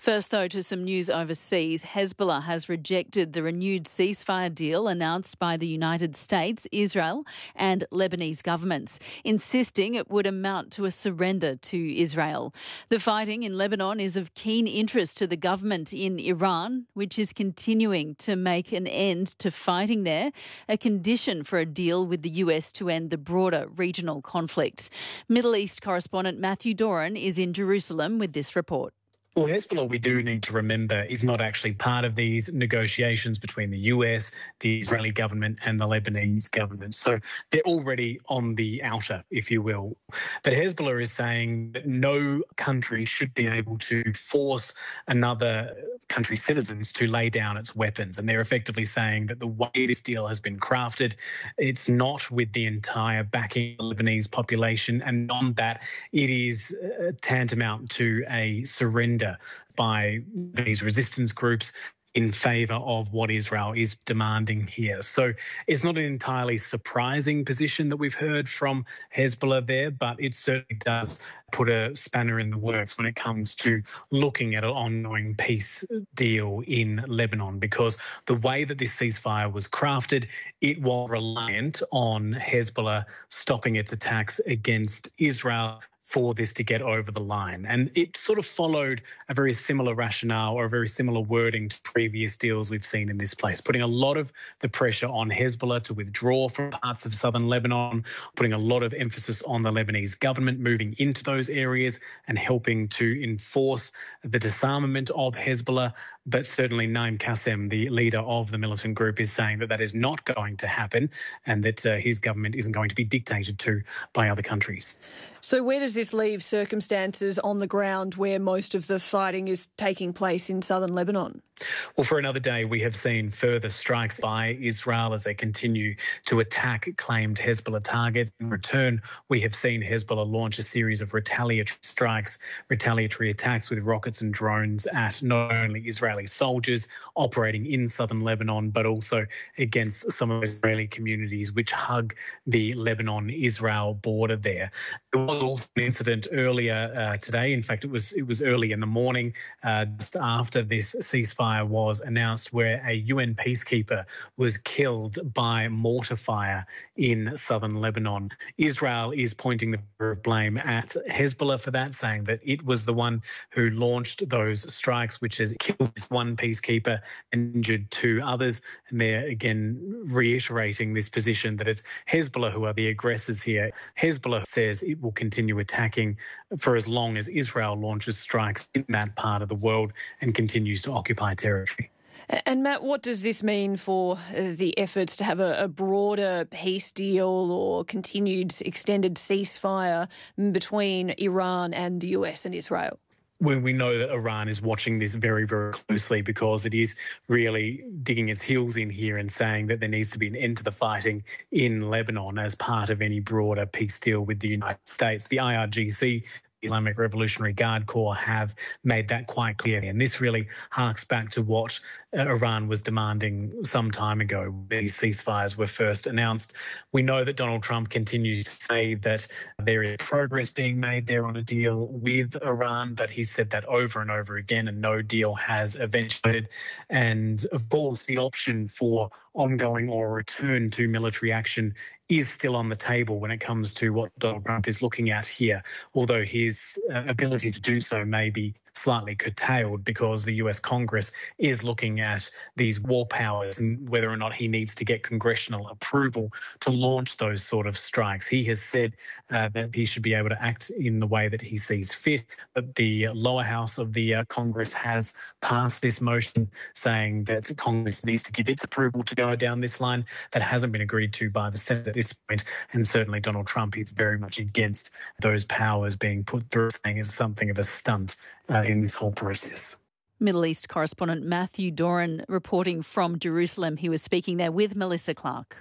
First, though, to some news overseas. Hezbollah has rejected the renewed ceasefire deal announced by the United States, Israel and Lebanese governments, insisting it would amount to a surrender to Israel. The fighting in Lebanon is of keen interest to the government in Iran, which is continuing to make an end to fighting there, a condition for a deal with the US to end the broader regional conflict. Middle East correspondent Matthew Doran is in Jerusalem with this report. Well, Hezbollah, we do need to remember, is not actually part of these negotiations between the US, the Israeli government and the Lebanese government. So they're already on the outer, if you will. But Hezbollah is saying that no country should be able to force another country's citizens to lay down its weapons. And they're effectively saying that the way this deal has been crafted, it's not with the entire backing of the Lebanese population. And on that, it is tantamount to a surrender by these resistance groups in favour of what Israel is demanding here. So it's not an entirely surprising position that we've heard from Hezbollah there, but it certainly does put a spanner in the works when it comes to looking at an ongoing peace deal in Lebanon, because the way that this ceasefire was crafted, it was reliant on Hezbollah stopping its attacks against Israel for this to get over the line. And it sort of followed a very similar rationale or a very similar wording to previous deals we've seen in this place, putting a lot of the pressure on Hezbollah to withdraw from parts of southern Lebanon, putting a lot of emphasis on the Lebanese government moving into those areas and helping to enforce the disarmament of Hezbollah. But certainly Naim Qassem, the leader of the militant group, is saying that that is not going to happen and that his government isn't going to be dictated to by other countries. So where does this leave circumstances on the ground where most of the fighting is taking place in southern Lebanon? Well, for another day, we have seen further strikes by Israel as they continue to attack claimed Hezbollah targets. In return, we have seen Hezbollah launch a series of retaliatory strikes, retaliatory attacks with rockets and drones at not only Israeli soldiers operating in southern Lebanon, but also against some of the Israeli communities which hug the Lebanon-Israel border there. There was also an incident earlier today. In fact, it was early in the morning, just after this ceasefire was announced, where a UN peacekeeper was killed by mortar fire in southern Lebanon. Israel is pointing the finger of blame at Hezbollah for that, saying that it was the one who launched those strikes, which has killed this one peacekeeper and injured two others. And they're again reiterating this position that it's Hezbollah who are the aggressors here. Hezbollah says it will continue attacking for as long as Israel launches strikes in that part of the world and continues to occupy territory. And Matt, what does this mean for the efforts to have a broader peace deal or continued extended ceasefire between Iran and the US and Israel? We know that Iran is watching this very, very closely, because it is really digging its heels in here and saying that there needs to be an end to the fighting in Lebanon as part of any broader peace deal with the United States. The IRGC, Islamic Revolutionary Guard Corps, have made that quite clear. And this really harks back to what Iran was demanding some time ago. These ceasefires were first announced. We know that Donald Trump continues to say that there is progress being made there on a deal with Iran, but he's said that over and over again, and no deal has eventuated. And of course, the option for ongoing or return to military action is still on the table when it comes to what Donald Trump is looking at here, although his ability to do so may be slightly curtailed because the US Congress is looking at these war powers and whether or not he needs to get congressional approval to launch those sort of strikes. He has said that he should be able to act in the way that he sees fit, but the lower house of the Congress has passed this motion saying that Congress needs to give its approval to go down this line. That hasn't been agreed to by the Senate at this point, and certainly Donald Trump is very much against those powers being put through, saying it's something of a stunt in this whole process. Middle East correspondent Matthew Doran reporting from Jerusalem. He was speaking there with Melissa Clark.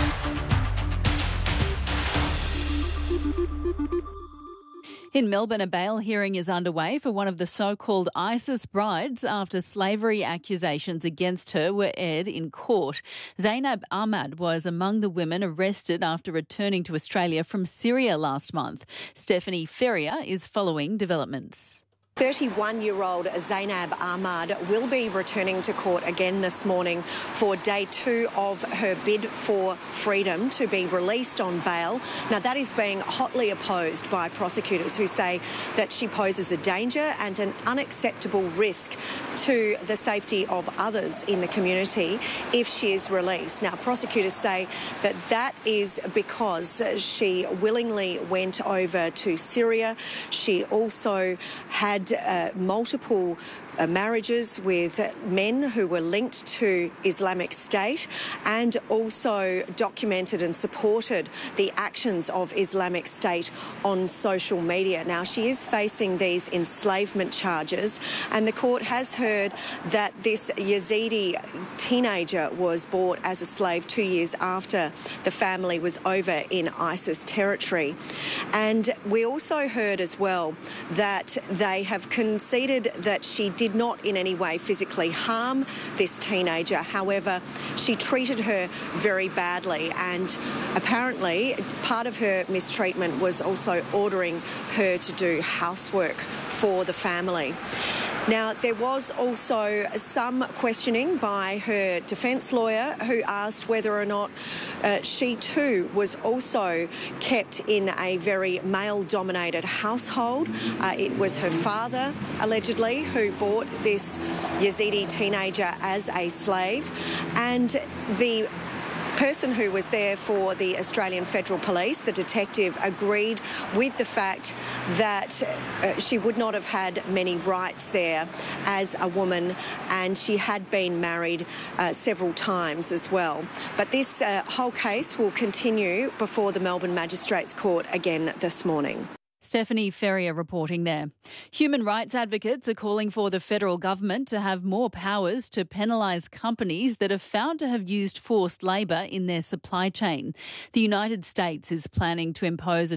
In Melbourne, a bail hearing is underway for one of the so-called ISIS brides after slavery accusations against her were aired in court. Zainab Ahmad was among the women arrested after returning to Australia from Syria last month. Stephanie Ferrier is following developments. 31-year-old Zainab Ahmad will be returning to court again this morning for day 2 of her bid for freedom to be released on bail. Now, that is being hotly opposed by prosecutors who say that she poses a danger and an unacceptable risk to the safety of others in the community if she is released. Now, prosecutors say that that is because she willingly went over to Syria. She also had multiple marriages with men who were linked to Islamic State and also documented and supported the actions of Islamic State on social media. Now, she is facing these enslavement charges, and the court has heard that this Yazidi teenager was bought as a slave 2 years after the family was over in ISIS territory. And we also heard as well that they have conceded that she did not in any way physically harm this teenager. However, she treated her very badly, and apparently part of her mistreatment was also ordering her to do housework for the family. Now, there was also some questioning by her defence lawyer, who asked whether or not she too was also kept in a very male-dominated household. It was her father, allegedly, who bought this Yazidi teenager as a slave, and the person who was there for the Australian Federal Police, the detective, agreed with the fact that she would not have had many rights there as a woman, and she had been married several times as well. But this whole case will continue before the Melbourne Magistrates Court again this morning. Stephanie Ferrier reporting there. Human rights advocates are calling for the federal government to have more powers to penalise companies that are found to have used forced labour in their supply chain. The United States is planning to impose a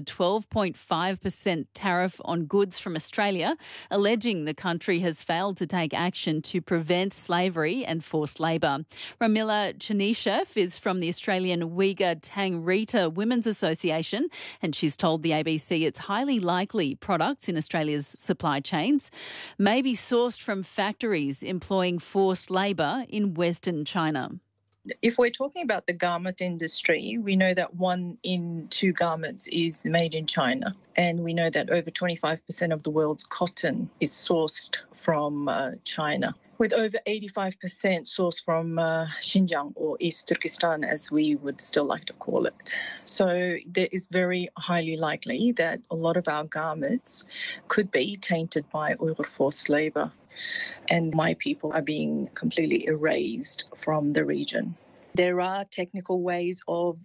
12.5% tariff on goods from Australia, alleging the country has failed to take action to prevent slavery and forced labour. Ramila Chernishev is from the Australian Uyghur Tangrita Women's Association, and she's told the ABC it's highly likely products in Australia's supply chains may be sourced from factories employing forced labour in Western China. If we're talking about the garment industry, we know that 1 in 2 garments is made in China. And we know that over 25% of the world's cotton is sourced from China, with over 85% sourced from Xinjiang, or East Turkestan, as we would still like to call it. So there is very highly likely that a lot of our garments could be tainted by Uyghur forced labour, and my people are being completely erased from the region. There are technical ways of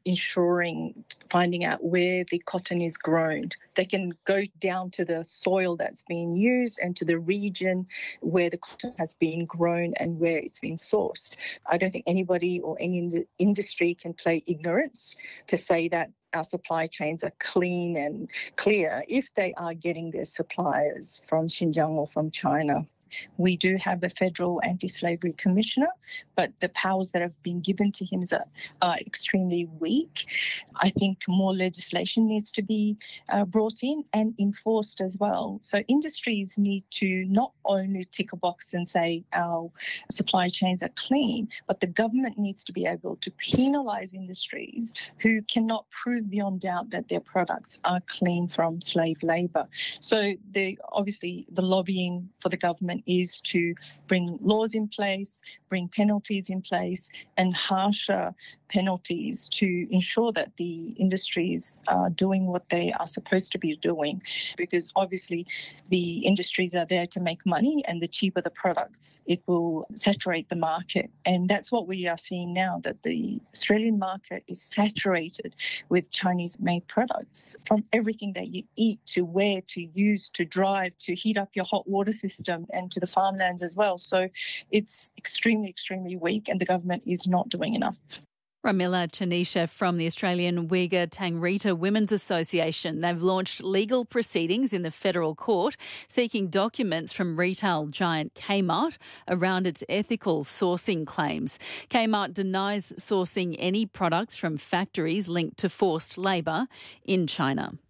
finding out where the cotton is grown. They can go down to the soil that's being used and to the region where the cotton has been grown and where it's been sourced. I don't think anybody or any industry can play ignorance to say that our supply chains are clean and clear if they are getting their suppliers from Xinjiang or from China. We do have a federal anti-slavery commissioner, but the powers that have been given to him are extremely weak. I think more legislation needs to be brought in and enforced as well. So industries need to not only tick a box and say our supply chains are clean, but the government needs to be able to penalise industries who cannot prove beyond doubt that their products are clean from slave labour. So obviously the lobbying for the government is to bring laws in place, bring penalties in place, and harsher penalties to ensure that the industries are doing what they are supposed to be doing. Because obviously the industries are there to make money, and the cheaper the products, it will saturate the market. And that's what we are seeing now, that the Australian market is saturated with Chinese-made products. From everything that you eat, to wear, to use, to drive, to heat up your hot water system, and to the farmlands as well. So it's extremely, extremely weak, and the government is not doing enough. Ramila Chernishev from the Australian Uyghur Tangrita Women's Association. They've launched legal proceedings in the federal court seeking documents from retail giant Kmart around its ethical sourcing claims. Kmart denies sourcing any products from factories linked to forced labour in China.